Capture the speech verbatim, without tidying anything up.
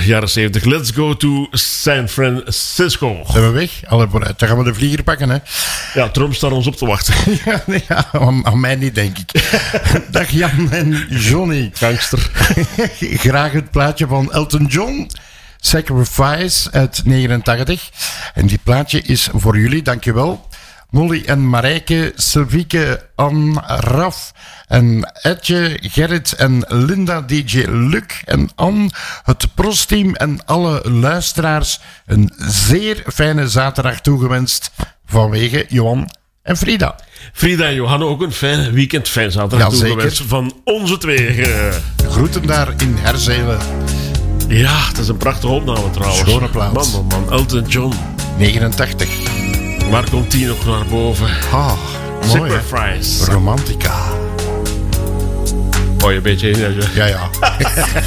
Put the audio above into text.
jaren zeventig. Let's go to San Francisco. Zijn we weg? Allee, vooruit. Dan gaan we de vlieger pakken, hè. Ja, Trump staat ons op te wachten. Ja, nee, ja, aan, aan mij niet, denk ik. Dag Jan en Johnny. Gangster. Graag het plaatje van Elton John. Sacrifice uit negenentachtig. En die plaatje is voor jullie, dankjewel. Molly en Marijke, Sylvieke, Anne, Raf en Etje, Gerrit en Linda, D J Luc en Anne, het Prosteam en alle luisteraars een zeer fijne zaterdag toegewenst vanwege Johan en Frida. Frida en Johanna ook een fijn weekend, fijn zaterdag Ja, toegewenst van onze twee. Groeten daar in Herzelen. Ja, het is een prachtige opname trouwens. Schone plaats. Man, man, man. Elton John. negenentachtig. Waar komt die nog naar boven? Ah, mooi. Sacrifice. Romantica. Oh, je een beetje in. Ja, ja.